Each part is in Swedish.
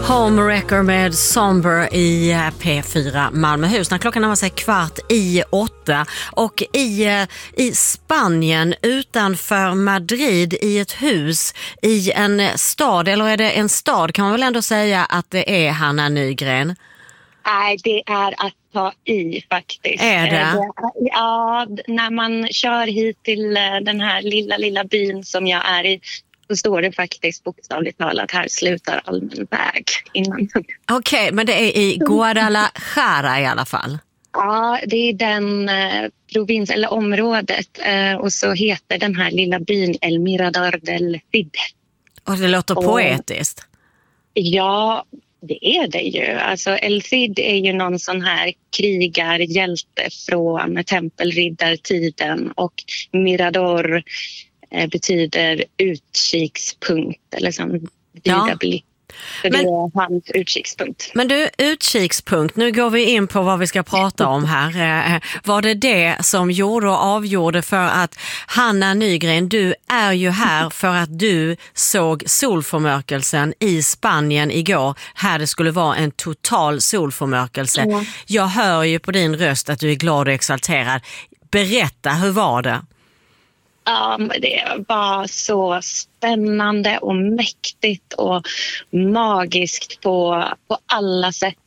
Homewrecker med Somber i P4 Malmöhus. När klockan närmar sig 7:15 och i Spanien utanför Madrid i ett hus i en stad, eller är det en stad kan man väl ändå säga att det är Hanna Nygren? Nej, det är att ta i faktiskt. Är det? Ja, när man kör hit till den här lilla byn som jag är i, så står det faktiskt bokstavligt talat här slutar allmän väg innan. Okej, men det är i Guadalajara i alla fall. Ja, det är den provins eller området och så heter den här lilla byn El Mirador del Cid. Och det låter poetiskt. Ja, det är det ju. Alltså El Cid är ju någon sån här krigarhjälte från tempelriddartiden och Mirador betyder utkikspunkt eller som blick. Så det är hans utkikspunkt. Men du, utkikspunkt, nu går vi in på vad vi ska prata om här. Var det som gjorde och avgjorde för att Hanna Nygren, du är ju här för att du såg solförmörkelsen i Spanien igår. Här det skulle vara en total solförmörkelse. Mm. Jag hör ju på din röst att du är glad och exalterad. Berätta, hur var det? Det var så spännande och mäktigt och magiskt på alla sätt.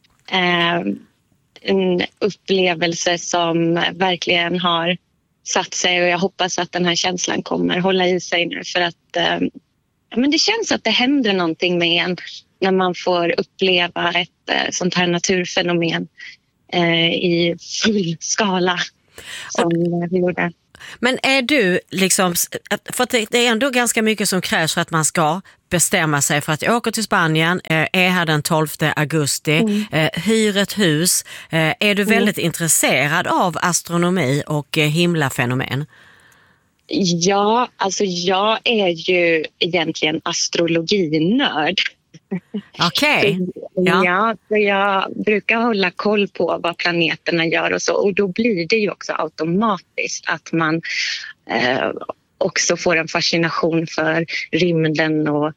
En upplevelse som verkligen har satt sig och jag hoppas att den här känslan kommer hålla i sig nu för att men det känns att det händer någonting med en när man får uppleva ett sånt här naturfenomen i full skala som vi gjorde. Men är du liksom, för det är ändå ganska mycket som krävs för att man ska bestämma sig för att jag åker till Spanien, är här den 12 augusti, hyr ett hus. Är du väldigt intresserad av astronomi och himlafenomen? Ja, alltså jag är ju egentligen astrologinörd. Okej. Ja, så jag brukar hålla koll på vad planeterna gör och så. Och då blir det ju också automatiskt att man också får en fascination för rymden och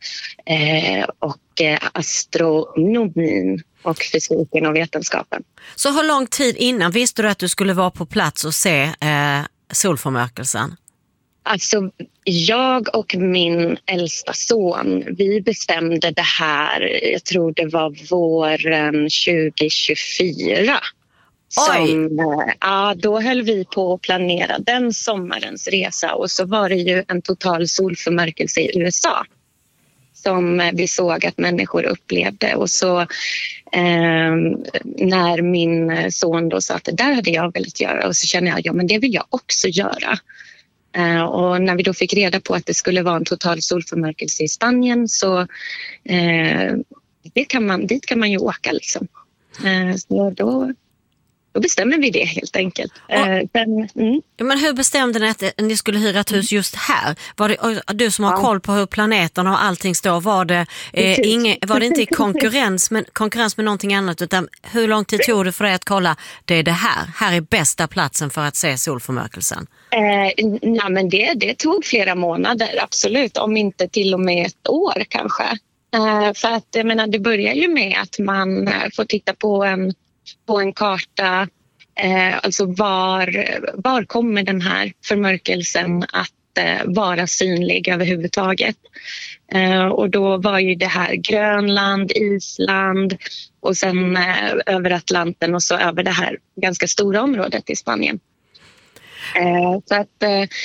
astronomin och fysiken och vetenskapen. Så hur lång tid innan visste du att du skulle vara på plats och se solförmörkelsen? Alltså, jag och min äldsta son, vi bestämde det här, jag tror det var våren 2024. Då höll vi på att planera den sommarens resa och så var det ju en total solförmörkelse i USA som vi såg att människor upplevde. Och så när min son då sa att det där hade jag velat göra och så kände jag, ja men det vill jag också göra. Och när vi då fick reda på att det skulle vara en total solförmörkelse i Spanien så dit kan man ju åka liksom. Så då bestämmer vi det helt enkelt. Men hur bestämde ni att ni skulle hyra ett hus just här? Var det du som har koll på hur planeterna och allting står? Var det inte i konkurrens med någonting annat utan hur lång tid tog det för dig att kolla det är det här är bästa platsen för att se solförmörkelsen? Men det tog flera månader, absolut. Om inte till och med ett år kanske. För att jag menar, det börjar ju med att man får titta på en karta. Alltså var kommer den här förmörkelsen att vara synlig överhuvudtaget. Och då var ju det här Grönland, Island och sen över Atlanten och så över det här ganska stora området i Spanien. Så att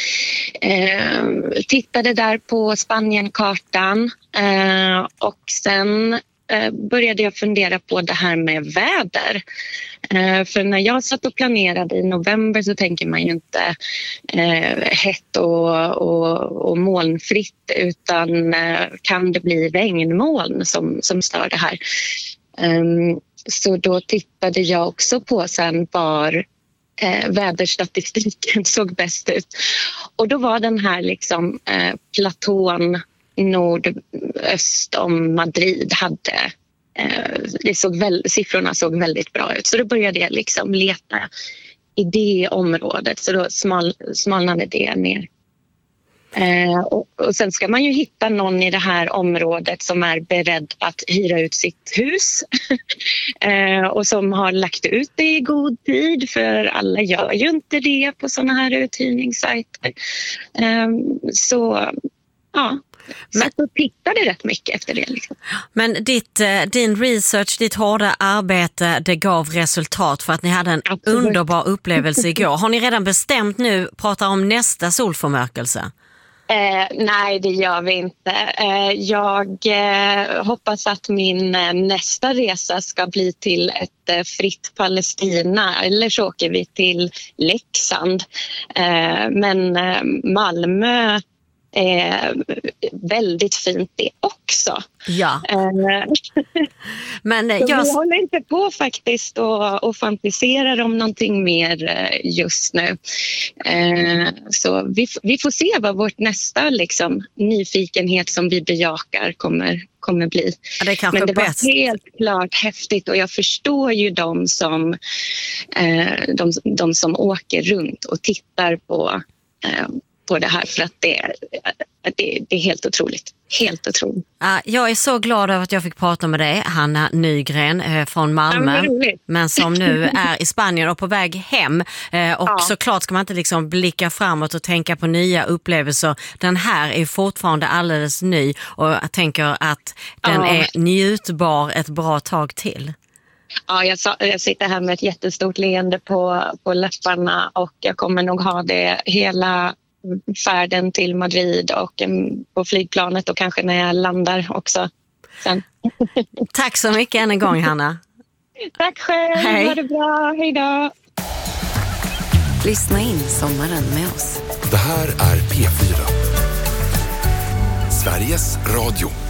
tittade där på Spanienkartan och sen började jag fundera på det här med väder. För när jag satt och planerade i november så tänker man ju inte hett och molnfritt utan kan det bli regnmoln som stör det här. Så då tittade jag också på sen var väderstatistiken såg bäst ut. Och då var den här liksom platån nordöst om Madrid hade siffrorna såg väldigt bra ut. Så då började jag liksom leta i det området. Så då smalnade det ner. Och sen ska man ju hitta någon i det här området som är beredd att hyra ut sitt hus och som har lagt ut det i god tid, för alla gör ju inte det på sådana här uthyrningssajter. Så ja, så då tittade rätt mycket efter det. Liksom. Men din research, ditt hårda arbete, det gav resultat för att ni hade en underbar upplevelse igår. Har ni redan bestämt nu, pratar om nästa solförmörkelse? Nej, det gör vi inte. Jag hoppas att min nästa resa ska bli till ett fritt Palestina, eller så åker vi till Leksand. Men Malmö är väldigt fint det också. Ja. Men vi håller inte på faktiskt och fantiserar om någonting mer just nu. Så vi får se vad vårt nästa liksom, nyfikenhet som vi bejakar kommer bli. Ja, det är kanske men det bäst. var helt klart häftigt, och jag förstår ju de som åker runt och tittar på det här, för att det är helt otroligt. Helt otroligt. Jag är så glad över att jag fick prata med dig, Hanna Nygren från Malmö, men som nu är i Spanien och på väg hem. Och såklart ska man inte liksom blicka framåt och tänka på nya upplevelser. Den här är fortfarande alldeles ny, och jag tänker att den är njutbar ett bra tag till. Ja, jag sitter här med ett jättestort leende på läpparna, och jag kommer nog ha det hela färden till Madrid och på flygplanet, och kanske när jag landar också sen. Tack så mycket än en gång, Hanna. Tack själv, Hej. Ha det bra, hej då. Lyssna in sommaren med oss. Det här är P4. Sveriges Radio.